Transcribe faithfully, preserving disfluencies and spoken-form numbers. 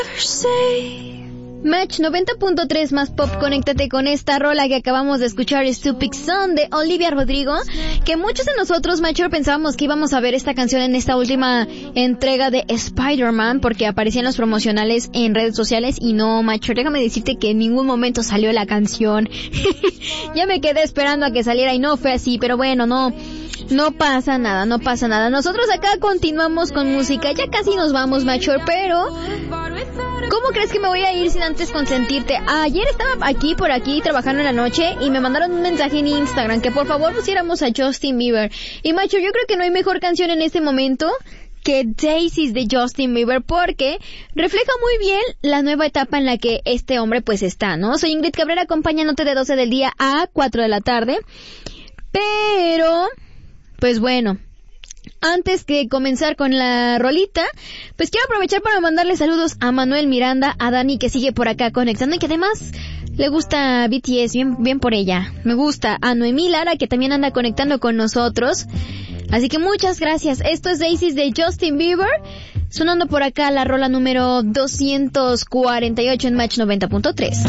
Match noventa punto tres más pop, conéctate con esta rola que acabamos de escuchar, Stupid Son de Olivia Rodrigo, que muchos de nosotros, Macho, pensábamos que íbamos a ver esta canción en esta última entrega de Spider-Man, porque aparecían los promocionales en redes sociales, y no, Macho, déjame decirte que en ningún momento salió la canción. Ya me quedé esperando a que saliera y no fue así, pero bueno, no... No pasa nada, no pasa nada. Nosotros acá continuamos con música. Ya casi nos vamos, Macho, pero... ¿cómo crees que me voy a ir sin antes consentirte? Ayer estaba aquí, por aquí, trabajando en la noche, y me mandaron un mensaje en Instagram que por favor pusiéramos a Justin Bieber. Y, Macho, yo creo que no hay mejor canción en este momento que Daisies de Justin Bieber, porque refleja muy bien la nueva etapa en la que este hombre pues está, ¿no? Soy Ingrid Cabrera, acompañándote de doce del día a cuatro de la tarde. Pero... pues bueno, antes que comenzar con la rolita, pues quiero aprovechar para mandarle saludos a Manuel Miranda, a Dani, que sigue por acá conectando y que además le gusta B T S, bien, bien por ella. Me gusta a Noemí Lara, que también anda conectando con nosotros. Así que muchas gracias. Esto es Daisies de Justin Bieber, sonando por acá la rola número doscientos cuarenta y ocho en Match noventa punto tres.